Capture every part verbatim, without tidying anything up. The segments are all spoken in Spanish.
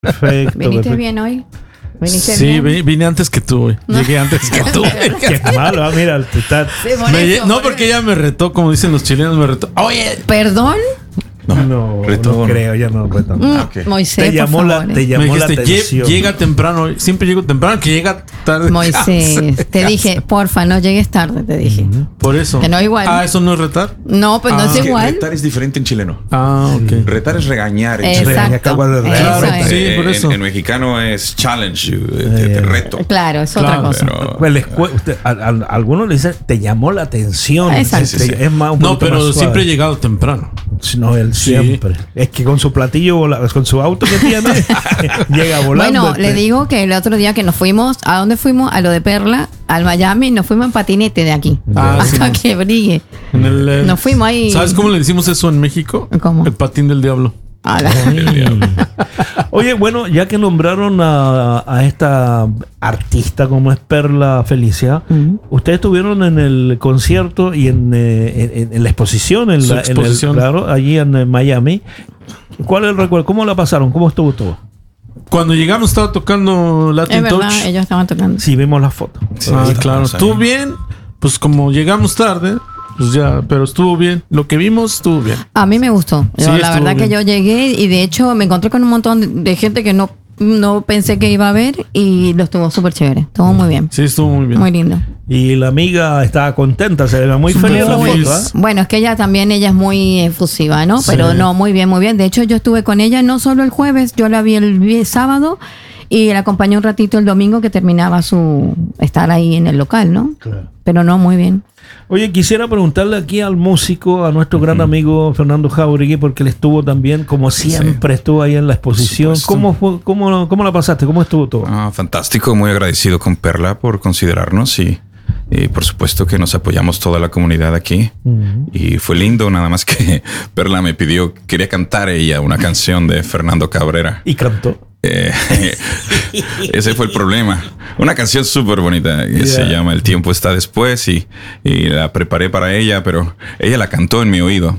Perfecto. ¿Viniste perfecto. bien hoy? ¿Viniste Sí, bien? vine, vine antes que tú, güey. No. Llegué antes que tú. Qué malo, ah, mira, te está. Sí, por Me eso, lle- no, por porque eso. ella me retó, como dicen los chilenos, me retó. Oye, ¿Perdón? No, no, reto. creo, ya no reto. Mm, ok. Moisés, Te llamó por la, favor, te eh. llamó me la dijiste, "Lle- atención. llega temprano. Siempre llego temprano, que llega tarde. Moisés, te dije, porfa, no llegues tarde, te dije. Por eso. Que no igual. Ah, ¿eso no es retar? No, pues no Ah. es Es que igual. retar es diferente en chileno. Ah, ok. Retar es regañar en chileno. Regaña, Exacto. acaba de regañar. Eso Claro, es. sí. Eh, por en- eso. En, mexicano es challenge, you, eh, te, te Eh, reto. Claro, es Claro, otra cosa. Pero, Pues les cue- usted- a, a- a algunos le dicen, te llamó la atención. Exacto. Te- Sí, sí, sí. Es más, un No, poquito pero más suave. siempre he llegado temprano. No, él Sí. siempre. Es que con su platillo, vola- con su auto que tiene, llega volando. Bueno, este. le digo que el otro día que nos fuimos, ¿a dónde fuimos? A lo de Perla, al Miami, nos fuimos en patinete de aquí. Ah, hasta sí. que brille. En el, eh, Nos fuimos ahí. ¿Sabes cómo le decimos eso en México? ¿Cómo? El patín del diablo. A la- Oye, bueno, ya que nombraron a, a esta artista como es Perla Felicia, Ujú. ustedes estuvieron en el concierto y en, eh, en- en la exposición, en Su la, en el- exposición. claro, allí en eh, Miami. ¿Cuál es el recuerdo? ¿Cómo la pasaron? ¿Cómo estuvo todo? Cuando llegamos estaba tocando Latin Es verdad, Touch. ellos estaban tocando. Sí, vimos la foto. Sí, Ah, estábamos claro. ahí. Estuvo bien. Pues como llegamos tarde, pues ya, pero estuvo bien. Lo que vimos estuvo bien. A mí me gustó. Yo, Sí, la estuvo verdad que bien. yo llegué y de hecho me encontré con un montón de, de gente que no, no pensé que iba a ver y lo estuvo súper chévere. Estuvo muy bien. Sí, estuvo muy bien. Muy lindo. Y la amiga estaba contenta, se le ve muy feliz la Muy foto. ¿eh? Bueno, es que ella también, ella es muy efusiva, ¿no? Sí. Pero no, muy bien, muy bien. De hecho, yo estuve con ella no solo el jueves, yo la vi el vie- sábado y la acompañé un ratito el domingo que terminaba su estar ahí en el local, ¿no? Claro. Pero no, muy bien. Oye, quisiera preguntarle aquí al músico, a nuestro gran amigo Fernando Jauregui, porque él estuvo también, como siempre, estuvo ahí en la exposición. supuesto. ¿Cómo, fue, cómo, ¿Cómo la pasaste? ¿Cómo estuvo todo? Ah, fantástico, muy agradecido con Perla por considerarnos y, y por supuesto que nos apoyamos toda la comunidad aquí. Ujú. Y fue lindo, nada más que Perla me pidió, quería cantar ella una canción de Fernando Cabrera. Y cantó. Eh, ese fue el problema. Una canción súper bonita que Yeah. se llama El tiempo está después y, y la preparé para ella, pero ella la cantó en mi oído.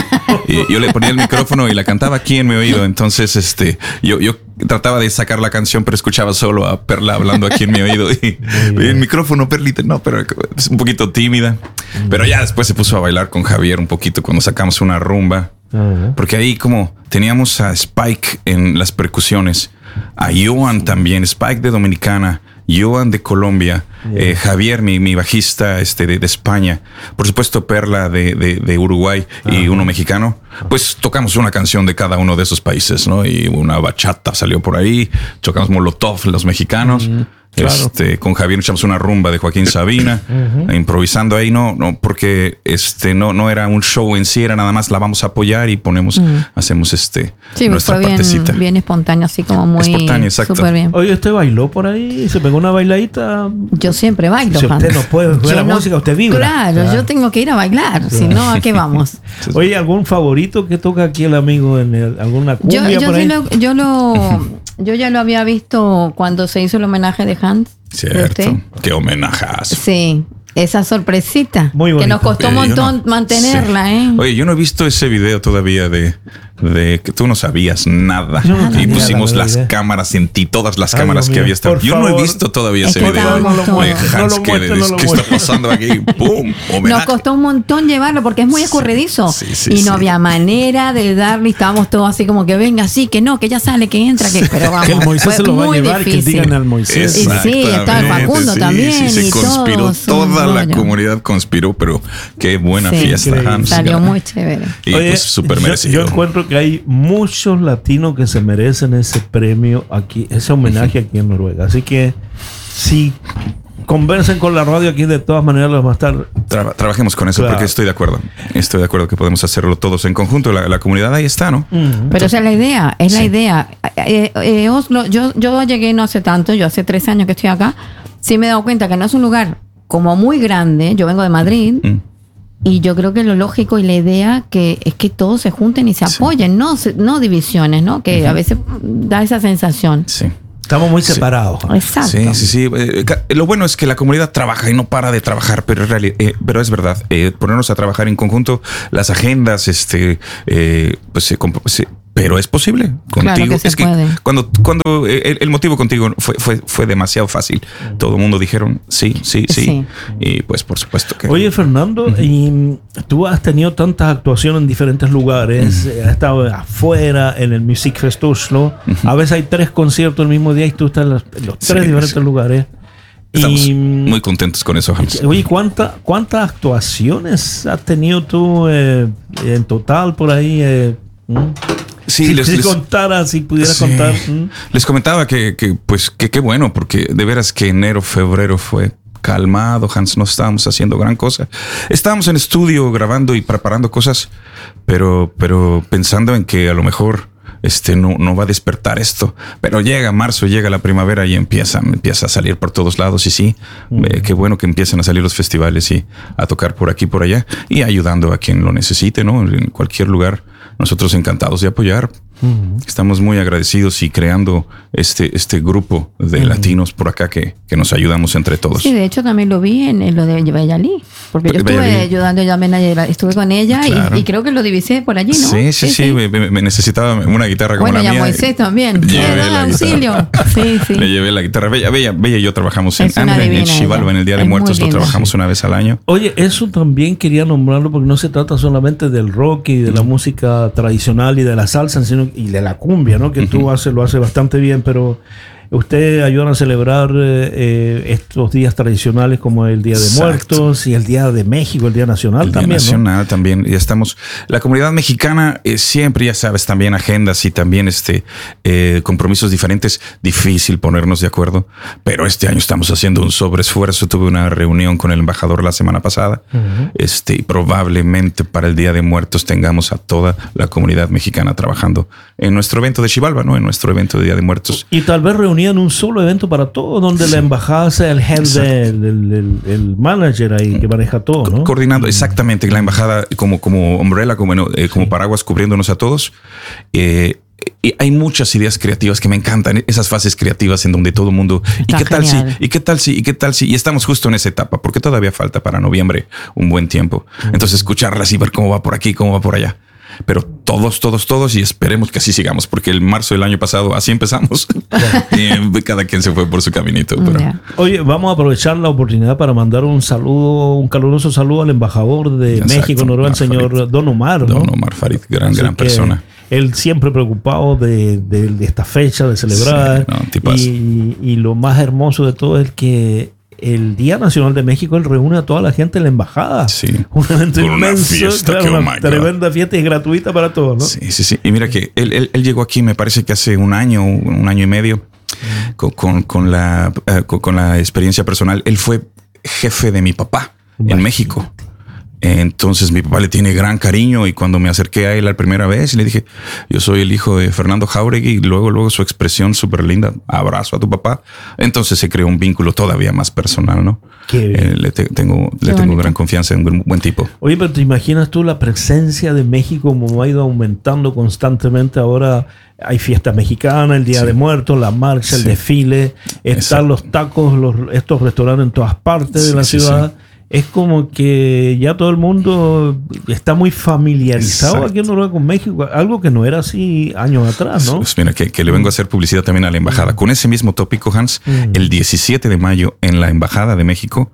Y yo le ponía el micrófono y la cantaba aquí en mi oído. Entonces, este, yo, yo trataba de sacar la canción, pero escuchaba solo a Perla hablando aquí en mi oído. Y, y el micrófono, Perlita, no, pero es un poquito tímida. Pero ya después se puso a bailar con Javier un poquito cuando sacamos una rumba. Ajá. Porque ahí como teníamos a Spike en las percusiones, a Joan también, Spike de Dominicana, Joan de Colombia, Yeah. eh, Javier, mi, mi bajista este, de, de España, por supuesto Perla de, de, de Uruguay y uno mexicano. Pues tocamos una canción de cada uno de esos países, ¿no? Y una bachata salió por ahí, tocamos Molotov, los mexicanos. claro. Este, con Javier echamos una rumba de Joaquín Sabina, improvisando ahí, no, no, porque este no, no era un show en sí, era nada más la vamos a apoyar y ponemos, hacemos este Sí, nuestra fue bien, partecita. bien espontáneo, así como muy Espontáneo, exacto. súper bien. Oye, ¿usted bailó por ahí? ¿Se pegó una bailadita? Yo siempre bailo, Si usted Hans. no puede ver Yo la no- música, usted vibra. Claro, Claro. yo tengo que ir a bailar, si no, ¿a qué vamos? Oye, ¿algún favorito que toca aquí el amigo en el- alguna Yo, cumbia yo, por sí ahí? lo, yo lo yo ya lo había visto cuando se hizo el homenaje de Hans. ¿De Cierto, usted? qué homenajazo. Sí, esa sorpresita. Muy que bonito. nos costó un Eh, yo montón no- mantenerla, sí. ¿eh? Oye, yo no he visto ese video todavía de, de que tú no sabías nada. Yo no y tenía pusimos la las idea. cámaras en ti, todas las Ay, cámaras Dios que mío, había estado. por Yo no he favor. visto todavía Es ese que video. estábamos todos. Oye, No Hans, lo ¿qué, muestre, no lo ¿qué está muestre. pasando aquí? ¡Pum! Nos Homenaje. costó un montón llevarlo porque es muy escurridizo. Sí, sí, y no sí. había manera de darle. y Estábamos todos así como que venga, sí, que no, que ya sale, que entra, que. Pero vamos. Que el Moisés fue se lo va a muy llevar y que difícil. digan al Moisés. Y sí, estaba el Facundo sí, también Sí, se y conspiró. todos, un Toda la rollo. comunidad conspiró, pero qué buena Sí, fiesta, increíble. Hans. Salió muy chévere. Y Oye, pues súper yo- merecido. Yo, encuentro que hay muchos latinos que se merecen ese premio aquí, ese homenaje aquí en Noruega. Así que si conversen con la radio aquí, de todas maneras los va a estar. Tra- trabajemos con eso Claro. porque estoy de acuerdo. Estoy de acuerdo que podemos hacerlo todos en conjunto. La, la comunidad ahí está, ¿no? Pero esa es la idea, es la Sí. idea. Eh, eh, Oslo, yo, yo llegué no hace tanto, yo hace tres años que estoy acá. Sí me he dado cuenta que no es un lugar como muy grande. Yo vengo de Madrid. Mm. Y yo creo que lo lógico y la idea que es que todos se junten y se apoyen, no, se- no divisiones, ¿no? Que a veces da esa sensación. Sí. Estamos muy separados. Exacto. Sí, sí, sí. Eh, ca- lo bueno es que la comunidad trabaja y no para de trabajar, pero, en reali- eh, pero es verdad. Eh, ponernos a trabajar en conjunto, las agendas, este, eh, pues se, comp- se- pero es posible contigo. Claro que se es puede. que cuando, cuando el, el motivo contigo fue, fue, fue demasiado fácil. Todo el mundo dijeron sí, sí, sí, Sí. Y pues por supuesto que... Oye, Fernando, uh-huh. y tú has tenido tantas actuaciones en diferentes lugares. Uh-huh. Has estado afuera, en el Music Fest Oslo. Uh-huh. A veces hay tres conciertos el mismo día y tú estás en los, en los tres sí, diferentes sí. lugares. Estamos y, muy contentos con eso, Hans. Oye, ¿cuánta, ¿cuántas actuaciones has tenido tú eh, en total por ahí? Eh, ¿Mm? Sí, si, les, si les contara, si pudiera sí. contar. ¿Mm? Les comentaba que, que pues, que qué bueno, porque de veras que enero, febrero fue calmado, Hans, no estábamos haciendo gran cosa. Estábamos en estudio grabando y preparando cosas, pero, pero pensando en que a lo mejor este no, no va a despertar esto. Pero llega marzo, llega la primavera y empieza, empieza a salir por todos lados. Y sí, mm. eh, qué bueno que empiecen a salir los festivales y a tocar por aquí, por allá y ayudando a quien lo necesite, ¿no? En cualquier lugar. Nosotros encantados de apoyar. Uh-huh. Estamos muy agradecidos y creando este, este grupo de uh-huh. latinos por acá que, que nos ayudamos entre todos. Sí, de hecho también lo vi en, en lo de Beyalí, porque yo estuve Beyalí. ayudando también a, estuve con ella claro. y, y creo que lo divisé por allí, ¿no? Sí, sí, sí, sí. Me, me necesitaba una guitarra como bueno, la mía. Bueno, y a Moisés también. Llevé auxilio. Sí, sí. Le llevé la guitarra. Bella, Bella, Bella y yo trabajamos en, en Xibalba en el Día de es Muertos, lo trabajamos una vez al año. Oye, eso también quería nombrarlo porque no se trata solamente del rock y de la uh-huh. música tradicional y de la salsa, sino y de la cumbia, ¿no? Que uh-huh. tú haces, lo haces bastante bien, pero usted ayuda a celebrar eh, estos días tradicionales como el Día de Exacto. Muertos y el Día de México, el Día Nacional el también, Día Nacional ¿no? también. Ya estamos, la comunidad mexicana eh, siempre, ya sabes, también agendas y también este eh, compromisos diferentes. Difícil ponernos de acuerdo, pero este año estamos haciendo un sobreesfuerzo. Tuve una reunión con el embajador la semana pasada, uh-huh. este, y probablemente para el Día de Muertos tengamos a toda la comunidad mexicana trabajando en nuestro evento de Xibalba, ¿no? En nuestro evento de Día de Muertos. Y tal vez reunir en un solo evento para todo, donde sí. la embajada sea el head, del, el, el, el manager ahí que maneja todo, ¿no? Coordinando, exactamente, la embajada como, como umbrella, como, eh, como sí. paraguas cubriéndonos a todos. Eh, y hay muchas ideas creativas que me encantan, esas fases creativas en donde todo el mundo, ¿y qué tal si? ¿Y qué tal si? ¿Y qué tal si? Y estamos justo en esa etapa, porque todavía falta para noviembre un buen tiempo. Entonces escucharlas y ver cómo va por aquí, cómo va por allá. Pero todos, todos, todos y esperemos que así sigamos, porque el marzo del año pasado así empezamos y cada quien se fue por su caminito. Pero... Yeah. Oye, vamos a aprovechar la oportunidad para mandar un saludo, un caluroso saludo al embajador de Exacto, México, Noruega, el señor Farid. Don Omar, ¿no? Don Omar Farid, gran, Así gran persona. Él siempre preocupado de, de, de esta fecha, de celebrar. Sí, no, y, y lo más hermoso de todo es que el Día Nacional de México él reúne a toda la gente en la embajada. Sí. Un evento Con inmenso, una fiesta, claro, que, oh una tremenda fiesta y gratuita para todos, ¿no? Sí, sí, sí. Y mira que él, él, él llegó aquí, me parece que hace un año, un año y medio, mm. con, con, con, la, uh, con, con la experiencia personal. Él fue jefe de mi papá Bastante. en México. Entonces mi papá le tiene gran cariño y cuando me acerqué a él la primera vez le dije, yo soy el hijo de Fernando Jáuregui, y luego, luego su expresión súper linda, abrazo a tu papá. Entonces se creó un vínculo todavía más personal, ¿no? Eh, le te, tengo, le tengo gran confianza en un buen tipo. Oye, pero ¿te imaginas tú la presencia de México como ha ido aumentando constantemente? Ahora hay fiesta mexicana, el Día sí. de Muertos, la marcha, sí. el desfile, están Exacto. los tacos, los, estos restaurantes en todas partes sí, de la sí, ciudad. Sí. Es como que ya todo el mundo está muy familiarizado Exacto. aquí en Noruega con México, algo que no era así años atrás, ¿no? Pues mira, que, que le vengo a hacer publicidad también a la embajada. Mm. Con ese mismo tópico, Hans, mm. el diecisiete de mayo en la Embajada de México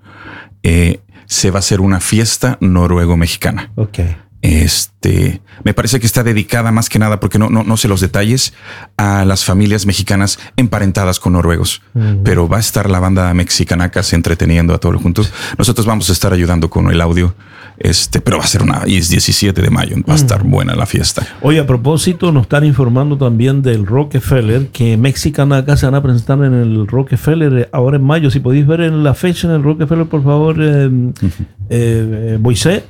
eh, se va a hacer una fiesta noruego-mexicana. Ok. Este, me parece que está dedicada más que nada, porque no, no, no sé los detalles, a las familias mexicanas emparentadas con noruegos. Mm. Pero va a estar la banda Mexicanacas entreteniendo a todos juntos. Nosotros vamos a estar ayudando con el audio. Este, pero va a ser una, y es diecisiete de mayo, va a estar mm. buena la fiesta. Oye, a propósito, nos están informando también del Rockefeller, que Mexicanacas se van a presentar en el Rockefeller ahora en mayo. Si podéis ver en la fecha en el Rockefeller, por favor, eh, uh-huh. eh, Moisés,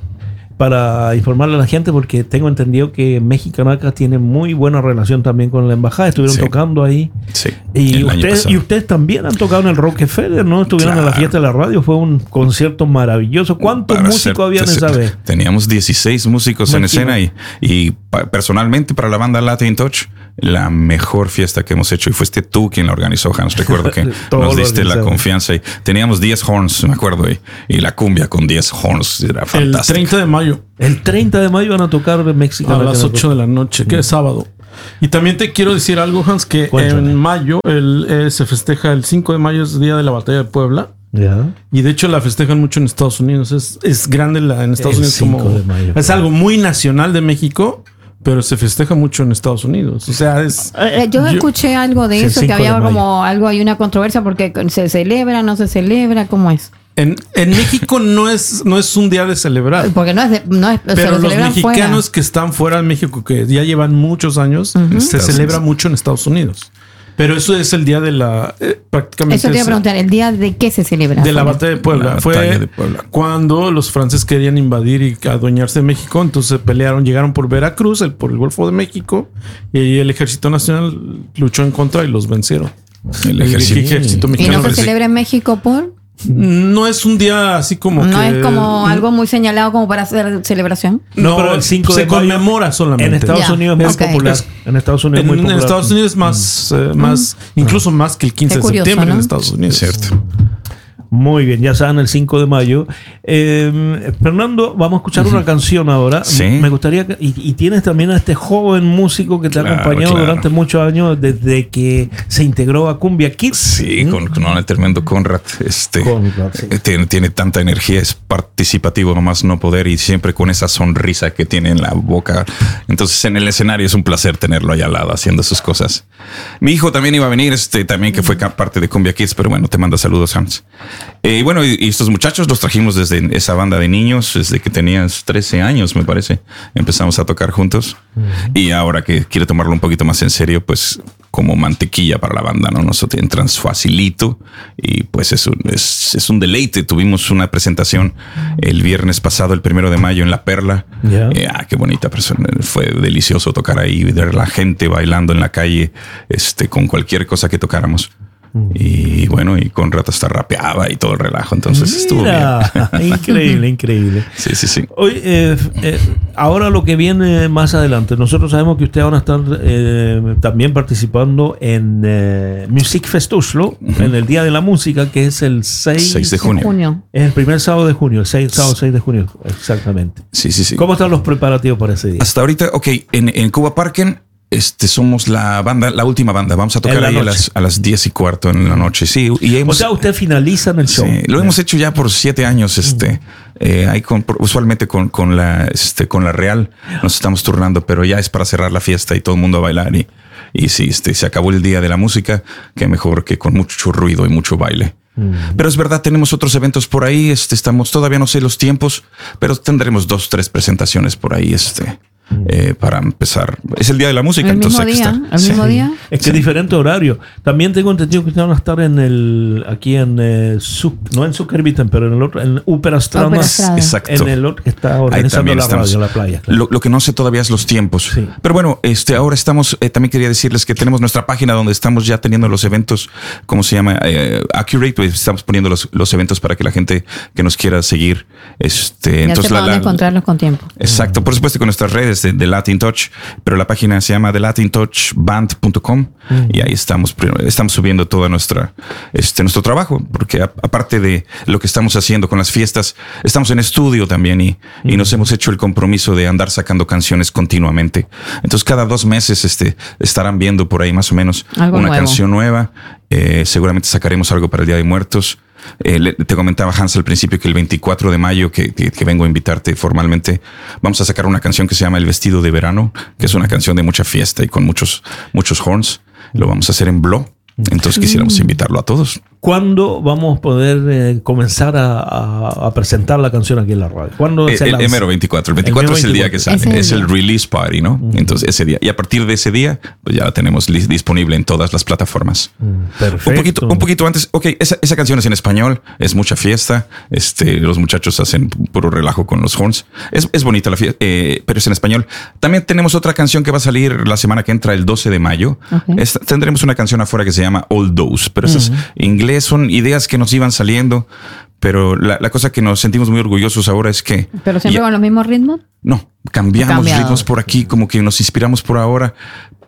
para informarle a la gente, porque tengo entendido que Mexicanacas tiene muy buena relación también con la embajada. Estuvieron sí. tocando ahí. Sí. Y ustedes, y ustedes también han tocado en el Rockefeller, ¿no? Estuvieron claro. en la fiesta de la radio. Fue un concierto maravilloso. ¿Cuántos para músicos habían esa vez? Teníamos dieciséis músicos en escena y, y personalmente para la banda Latin Touch, la mejor fiesta que hemos hecho, y fuiste tú quien la organizó, Hans. Recuerdo que nos diste la confianza y teníamos diez horns, me acuerdo, y, y la cumbia con diez horns era fantástica. El treinta de mayo. El treinta de mayo van a tocar México a las ocho de la noche, que es sábado. Y también te quiero decir algo, Hans, que Cuéntame. en mayo el, eh, se festeja el cinco de mayo, es el día de la batalla de Puebla. Ya. Y de hecho la festejan mucho en Estados Unidos. Es, es grande la, en Estados El Unidos cinco como... de mayo. Es algo muy nacional de México, pero se festeja mucho en Estados Unidos. O sea, es... Eh, Yo, Yo- escuché algo de Sí, el eso, que cinco había de mayo. como algo, hay una controversia porque se celebra, no se celebra, ¿cómo es? En, en México no es, no es un día de celebrar. Porque no es, de, no es se Pero lo los celebran mexicanos fuera. que están fuera de México, que ya llevan muchos años, se Estados celebra Unidos. mucho en Estados Unidos. Pero eso es el día de la... eh, prácticamente Eso te iba a es- preguntar, ¿el día de qué se celebra? de la Fuera. batalla de Puebla. La Fue batalla de Puebla. cuando los franceses querían invadir y adueñarse de México. Entonces pelearon, llegaron por Veracruz, el, por el Golfo de México. Y ahí el Ejército Nacional luchó en contra y los vencieron. El El ejército. ejército ¿Y mexicano. no se parece- celebra en México por? No es un día así como No que... es como algo muy señalado como para hacer celebración. No, No, pero el cinco se de mayo conmemora solamente. En Estados Ya, Unidos es muy ok. popular. En Estados Unidos En, es muy en popular. Estados Unidos es más, eh, más incluso más que el quince Qué de curioso, septiembre ¿no? en Estados Unidos. Cierto. Muy bien, ya saben, el cinco de mayo. Eh, Fernando, vamos a escuchar una canción ahora. Sí. Me gustaría que, y, y tienes también a este joven músico que te ha Claro, acompañado claro. durante muchos años desde que se integró a Cumbia Kids. Sí, con, con el tremendo Conrad. Este, Conrad, sí. eh, tiene, tiene tanta energía, es participativo nomás no poder y siempre con esa sonrisa que tiene en la boca. Entonces en el escenario es un placer tenerlo allá al lado haciendo sus cosas. Mi hijo también iba a venir, este también que fue ca- parte de Cumbia Kids, pero bueno, te manda saludos, Hans. Eh, y bueno, y, y estos muchachos los trajimos desde esa banda de niños, desde que tenías trece años, me parece. Empezamos a tocar juntos. Y ahora que quiere tomarlo un poquito más en serio, pues como mantequilla para la banda, ¿no? Nos entran facilito y pues es un, es, es un deleite. Tuvimos una presentación el viernes pasado, el primero de mayo, en La Perla. Ya. Eh, ah, qué bonita persona. Fue delicioso tocar ahí, ver la gente bailando en la calle, este, con cualquier cosa que tocáramos. Y bueno, y Conrad hasta rapeaba y todo el relajo. Entonces estuvo bien. Mira, increíble, increíble. Sí, sí, sí. Hoy, eh, eh, ahora lo que viene más adelante, nosotros sabemos que ustedes van a estar eh, también participando en eh, Music Fest Oslo, en el Día de la Música, que es el seis, seis de De junio. junio. Es el primer sábado de junio, el seis, sábado seis de junio, exactamente. Sí, sí, sí. ¿Cómo están los preparativos para ese día? Hasta ahorita, ok, en, en Cuba Parken, este, somos la banda, la última banda. Vamos a En tocar la ahí a noche. las, a las diez y cuarto en la noche. Sí, y O hemos, sea, usted finaliza en el show. sí, lo hemos hecho ya por siete años. Este, eh, ahí con, por- usualmente con, con la, este, con la Real nos estamos turnando, pero ya es para cerrar la fiesta y todo el mundo a bailar. Y, y sí, este, se acabó el día de la música, que mejor que con mucho ruido y mucho baile. Pero es verdad, tenemos otros eventos por ahí. Este, estamos todavía no sé los tiempos, pero tendremos dos, tres presentaciones por ahí. Este, eh, para empezar. Es el día de la música, El entonces mismo hay que día, estar. el Sí. mismo día. Es que es diferente horario. También tengo entendido que ustedes van a estar en el, aquí en, eh, Zuc- no en Zuckerviten, pero en el otro, en Ópera Strada, Ópera Strada. Exacto. en el otro que está Ahí organizando también la estamos. radio, la playa. claro. Lo, lo que no sé todavía es los tiempos. Sí. Pero bueno, este, ahora estamos, eh, también quería decirles que tenemos nuestra página donde estamos ya teniendo los eventos, ¿cómo se llama? Eh, Accurate, pues estamos poniendo los, los eventos para que la gente que nos quiera seguir, este, Ya entonces sepa la, dónde la- encontrarlos con tiempo. Exacto, por supuesto con nuestras redes de, de Latin Touch, pero la página se llama the latin touch band punto com y ahí estamos, estamos subiendo toda nuestra, este, nuestro trabajo, porque a- aparte de lo que estamos haciendo con las fiestas, estamos en estudio también y, y nos hemos hecho el compromiso de andar sacando canciones continuamente. Entonces cada dos meses este, estarán viendo por ahí más o menos Algo una nuevo. canción nueva. Eh, seguramente sacaremos algo para el Día de Muertos. Eh, le- te comentaba Hans al principio que el veinticuatro de mayo, que, que- que vengo a invitarte formalmente, vamos a sacar una canción que se llama El Vestido de Verano, que es una canción de mucha fiesta y con muchos, muchos horns. Lo vamos a hacer en Blo. Entonces quisiéramos invitarlo a todos. ¿Cuándo vamos a poder eh, comenzar a, a- a presentar la canción aquí en la radio? ¿Cuándo El, se el lanza? mero veinticuatro. El veinticuatro El es el día que veinticuatro. sale. Ese Es es el el día. release party, ¿no? Entonces ese día. Y a partir de ese día, pues ya la tenemos li- disponible en todas las plataformas. Perfecto. Un poquito, un poquito antes. Ok, esa, esa canción es en español, es mucha fiesta. Este, los muchachos hacen puro relajo con los horns. Es, es bonita la fiesta, eh, pero es en español. También tenemos otra canción que va a salir la semana que entra, el doce de mayo. Ok. Es- tendremos una canción afuera que se llama All Those, pero eso es inglés, son ideas que nos iban saliendo. Pero la, la cosa que nos sentimos muy orgullosos ahora es que. Pero siempre ya- con los mismos ritmos. no, cambiamos Cambiado. ritmos por aquí, como que nos inspiramos por ahora.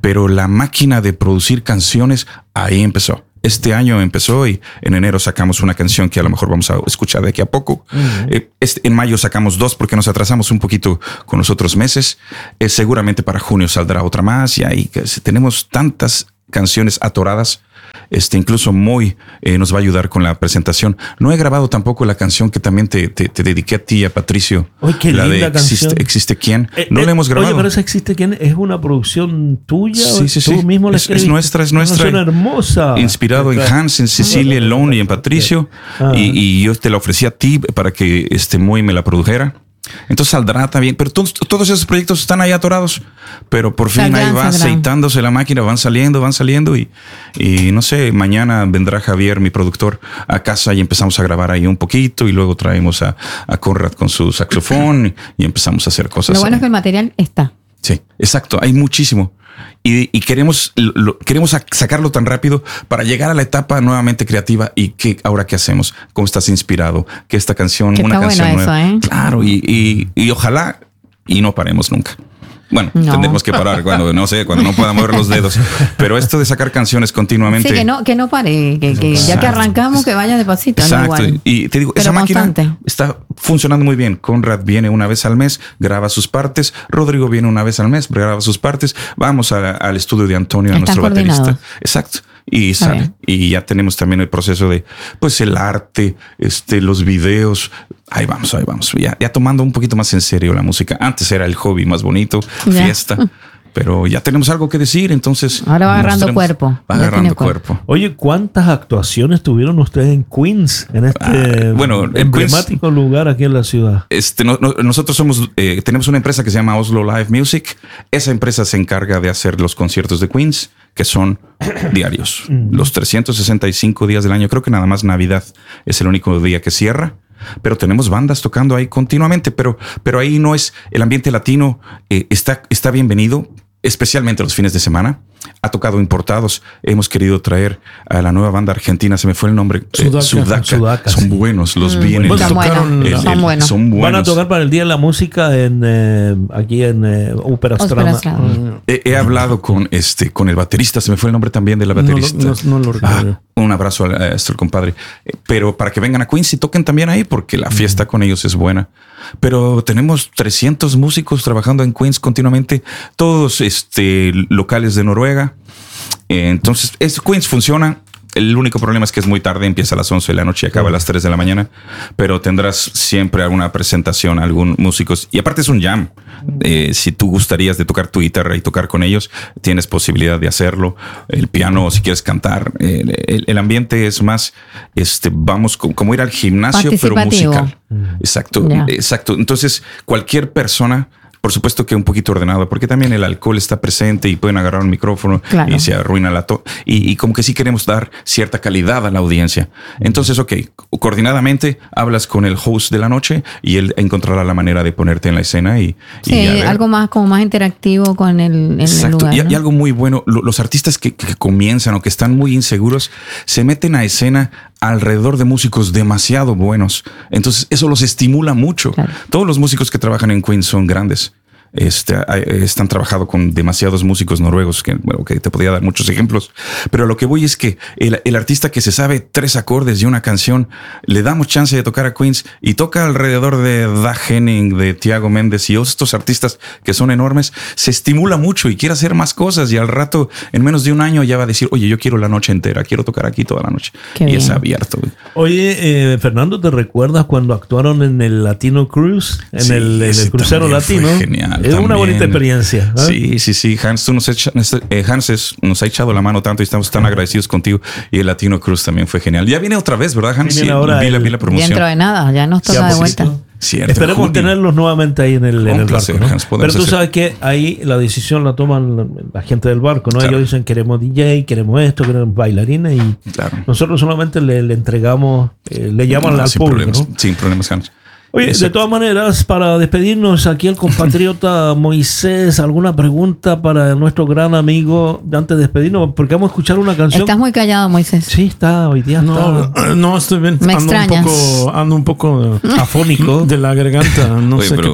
pero la máquina de producir canciones ahí empezó. Este año empezó y en enero sacamos una canción que a lo mejor vamos a escuchar de aquí a poco. Uh-huh. Eh, este, en mayo sacamos dos porque nos atrasamos un poquito con los otros meses. Eh, seguramente para junio saldrá otra más y ahí tenemos tantas canciones atoradas. Este, incluso Moy eh, nos va a ayudar con la presentación. No he grabado tampoco la canción que también te, te, te dediqué a ti, a Patricio. ¡Ay, qué la linda de canción! ¿Existe, existe quién? Eh, no eh, la hemos grabado. Oye, pero esa ¿Existe quién? ¿Es una producción tuya? Sí, sí, ¿Tú sí. mismo la es, escribiste? es nuestra, es nuestra. Es una hermosa. Inspirado en Hans, en Cecilia, en Lone y en Patricio. Ah. Y, y yo te la ofrecí a ti para que este Moy me la produjera. Entonces saldrá también, pero todos, todos esos proyectos están ahí atorados, pero por fin Saldrán, ahí va saldrán. aceitándose la máquina, van saliendo, van saliendo y, y no sé, mañana vendrá Javier, mi productor, a casa y empezamos a grabar ahí un poquito y luego traemos a, a Conrad con su saxofón y, y empezamos a hacer cosas. Lo bueno ahí. es que el material está. Sí, exacto, hay muchísimo. Y, y queremos, lo, queremos sacarlo tan rápido para llegar a la etapa nuevamente creativa. ¿Y qué, ahora qué hacemos? ¿Cómo estás inspirado? Que esta canción, Que una está canción bueno nueva. eso, ¿eh? Claro, y, y, y ojalá y no paremos nunca. Bueno, No. tendremos que parar cuando no sé, cuando no pueda mover los dedos. Pero esto de sacar canciones continuamente. Sí, que no, que no pare, que, que ya Exacto. que arrancamos, que vaya despacito. No Exacto. igual. Y te digo, Pero esa máquina constante. está funcionando muy bien. Conrad viene una vez al mes, graba sus partes. Rodrigo viene una vez al mes, graba sus partes. Vamos a- al estudio de Antonio, a Están nuestro baterista. coordinados. Exacto. Y Está sale. bien. Y ya tenemos también el proceso de, pues, el arte, este, los videos. Ahí vamos, ahí vamos. Ya, ya tomando un poquito más en serio la música. Antes era el hobby más bonito, Ya. fiesta. Pero ya tenemos algo que decir, entonces. Ahora va agarrando mostremos- cuerpo. Va Ya agarrando tiene cuerpo. cuerpo. Oye, ¿cuántas actuaciones tuvieron ustedes en Queens? En este Ah, bueno, en emblemático lugar aquí en la ciudad. Este, no- no- nosotros somos, eh, tenemos una empresa que se llama Oslo Live Music. Esa empresa se encarga de hacer los conciertos de Queens, que son diarios. Los trescientos sesenta y cinco días del año. Creo que nada más Navidad es el único día que cierra. Pero tenemos bandas tocando ahí continuamente. Pero, pero ahí no es el ambiente latino. eh, está, está bienvenido, especialmente los fines de semana. Ha tocado importados. Hemos querido traer a la nueva banda argentina. Se me fue el nombre. eh, Sudaca. Sudaca. Sudaca, Son sí. buenos. Los vi en el- Pues Son tocaron buenos. la- Son el- buenos. Son buenos. Van a tocar para el Día de la Música en eh, aquí en eh, Ópera Ópera Strada. Strada. Mm. He, he hablado con este con el baterista, se me fue el nombre también de la No lo- baterista. no- no lo recuerdo. Ah, un abrazo a, a nuestro compadre. Eh, Pero para que vengan a Queens y toquen también ahí, porque la fiesta con ellos es buena. Pero tenemos trescientos músicos trabajando en Queens continuamente, todos este, locales de Noruega. Eh, Entonces, es, Queens funciona. El único problema es que es muy tarde, empieza a las once de la noche y acaba a las tres de la mañana, pero tendrás siempre alguna presentación, algún músicos. Y aparte es un jam. Eh, si tú gustarías de tocar tu guitarra y tocar con ellos, tienes posibilidad de hacerlo. El piano, si quieres cantar. Eh, el, el ambiente es más, este, vamos, co- como ir al gimnasio, pero Participativo. musical. Exacto, Ya. exacto. Entonces, cualquier persona... Por supuesto que un poquito ordenado, porque también el alcohol está presente y pueden agarrar un micrófono Claro. y se arruina la to y, y como que sí queremos dar cierta calidad a la audiencia. Entonces, ok, coordinadamente hablas con el host de la noche y él encontrará la manera de ponerte en la escena y, y Sí, a ver. algo más como más interactivo con el, en el Exacto. lugar. Y, ¿no? y algo muy bueno, lo- los artistas que, que comienzan o que están muy inseguros se meten a escena alrededor de músicos demasiado buenos. Entonces eso los estimula mucho. Claro. Todos los músicos que trabajan en Queens son grandes. Este, hay- están trabajando con demasiados músicos noruegos que, bueno, que te podría dar muchos ejemplos, pero a lo que voy es que el, el artista que se sabe tres acordes de una canción, le damos chance de tocar a Queens y toca alrededor de Dag Henning, de Tiago Méndez y estos artistas que son enormes, se estimula mucho y quiere hacer más cosas y al rato, en menos de un año ya va a decir, oye, yo quiero la noche entera, quiero tocar aquí toda la noche. Qué y bien. es abierto. güey. Oye, eh, Fernando, ¿te recuerdas cuando actuaron en el Latino Cruise? En Sí, el, en el ese crucero también fue latino. genial. Es una también. bonita experiencia. ¿eh? Sí, sí, sí. Hans, tú nos, echa- eh, Hans es- nos ha echado la mano tanto y estamos tan agradecidos contigo. Y el Latino Cruise también fue genial. Ya viene otra vez, ¿verdad, Hans? Viene Sí, ahora vi, la, el- vi la promoción. Dentro de nada, ya nos Ya toca de poquito. vuelta. Cierto, Esperemos junio. tenerlos nuevamente ahí en el, en Un el placer, barco. ¿no? Hans, podemos Pero tú hacer. sabes que ahí la decisión la toman la, la gente del barco, ¿no? Claro. Ellos dicen queremos D J, queremos esto, queremos bailarines y Claro. nosotros solamente le, le entregamos, eh, le llaman No, al sin público, problemas, ¿no? sin problemas, Hans. Oye, Eso- de todas maneras, para despedirnos aquí el compatriota Moisés, ¿alguna pregunta para nuestro gran amigo antes de despedirnos? Porque vamos a escuchar una canción. Estás muy callado, Moisés. Sí, está, hoy día No, está no, estoy bien. Me ando un extrañas. poco, ando un poco afónico. de la garganta. No Oye, sé pero qué pasó. Un,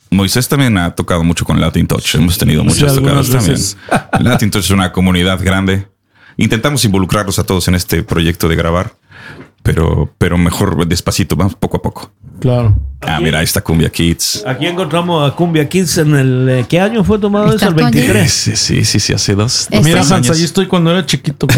Moisés también ha tocado mucho con Latin Touch. Hemos tenido muchas sí, tocadas también. veces. Latin Touch es una comunidad grande. Intentamos involucrarlos a todos en este proyecto de grabar, pero, pero mejor despacito, vamos poco a poco. Claro. Ah, mira, ahí está Cumbia Kids. Aquí encontramos a Cumbia Kids en el... eh, ¿Qué año fue tomado eso? ¿Estás El tú allí? veintitrés. Sí, sí, sí, sí, hace dos. Este- Mira, dos Hans, años. allí estoy cuando era chiquito.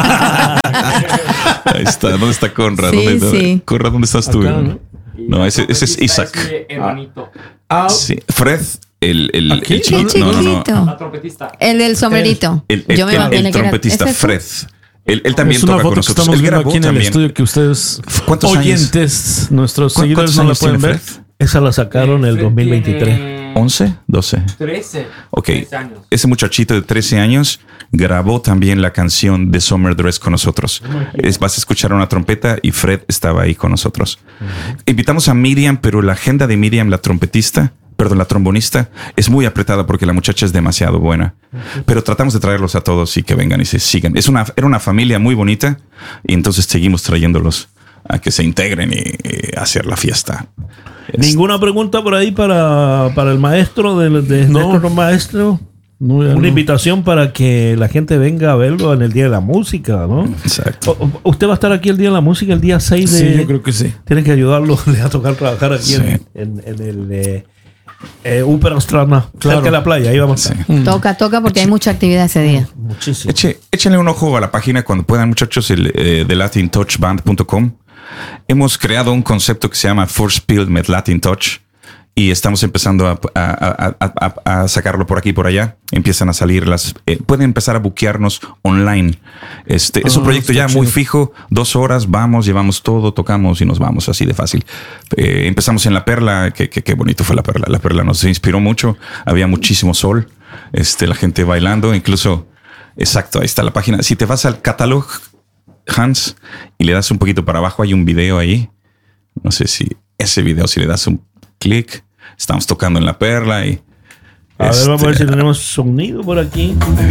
Ahí está. ¿Dónde está Conrad? Sí, ¿Dónde, sí. Conrad, ¿dónde estás tú? Acá, ¿no? No, ese, ese es Isaac. hermanito. Ah, Sí. Fred, el, el, ¿Aquí? el Qué chiquito. No, no, no. chiquito. La trompetista. El del sombrerito. El, el, Yo me el- imaginé el que era- trompetista ¿ese tú? Fred. Él, él también Es una toca con foto que nosotros. estamos Él viendo grabó aquí en el también. estudio que ustedes, ¿Cuántos años? oyentes, nuestros ¿Cu- seguidores cuántos no la años pueden tiene ver. Fred? esa la sacaron el Fred dos mil veintitrés. tiene ¿once? ¿doce? trece. Ok. trece años. Ese muchachito de trece años grabó también la canción de Summer Dress con nosotros. Es, vas a escuchar una trompeta y Fred estaba ahí con nosotros. Invitamos a Miriam, pero la agenda de Miriam, la trompetista, perdón, la trombonista, es muy apretada porque la muchacha es demasiado buena. Pero tratamos de traerlos a todos y que vengan y se sigan. Es una, era una familia muy bonita y entonces seguimos trayéndolos a que se integren y, y hacer la fiesta. ¿Ninguna pregunta por ahí para, para el maestro de, de No. nuestro maestro? No, ya Una no. invitación para que la gente venga a verlo en el Día de la Música, ¿no? Exacto. O- o- ¿Usted va a estar aquí el Día de la Música, el día seis de...? Sí, yo creo que sí. Tienen que ayudarlo, le va a tocar trabajar aquí Sí. en, en- en el eh, eh, Upper Austrana, Claro. cerca de la playa. Ahí vamos a Sí. estar. Toca, toca porque hay mucha actividad ese día. Muchísimo. Eche, échenle un ojo a la página cuando puedan, muchachos, el, eh, de latin touch band punto com. Hemos creado un concepto que se llama First Build with Latin Touch y estamos empezando a, a- a- a- a sacarlo por aquí y por allá. Empiezan a salir las... eh, pueden empezar a buquearnos online. Este, es un Ah, proyecto está ya chido. muy fijo. Dos horas, vamos, llevamos todo, tocamos y nos vamos, así de fácil. Eh, empezamos en La Perla. Qué, qué, qué bonito fue La Perla. La Perla nos inspiró mucho. Había muchísimo sol. Este, la gente bailando. Incluso, exacto, ahí está la página. Si te vas al catálogo, Hans, y le das un poquito para abajo, hay un video ahí. No sé si ese video, si le das un clic, estamos tocando en La Perla y... A ver, vamos a ver este, si tenemos sonido por aquí.